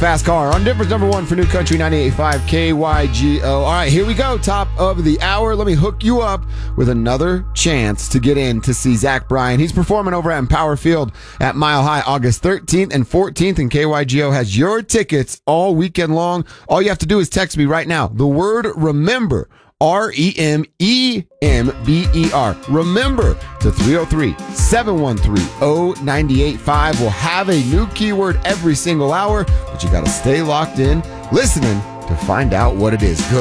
Fast Car on Denver's number one for New Country 98.5 KYGO. All right, here we go. Top of the hour. Let me hook you up with another chance to get in to see Zach Bryan. He's performing over at Empower Field at Mile High August 13th and 14th, and KYGO has your tickets all weekend long. All you have to do is text me right now the word REMEMBER. REMEMBER. Remember to 303-713-0985. We'll have a new keyword every single hour, but you got to stay locked in, listening to find out what it is. Good.